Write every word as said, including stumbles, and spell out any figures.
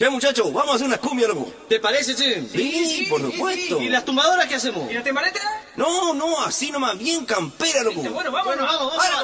Ya, muchachos, vamos a hacer una cumbia, loco. ¿Te parece, che? Sí, sí, por supuesto. ¿Y las tumbadoras qué hacemos? ¿Y la timbaleta? No, no, así nomás, bien campera, loco. Bueno, vámonos. Bueno, vamos, vamos.